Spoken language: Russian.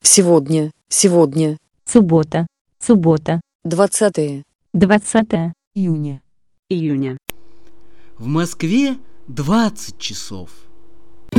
Сегодня, сегодня. Суббота, суббота. 20 июня. В Москве 20 часов.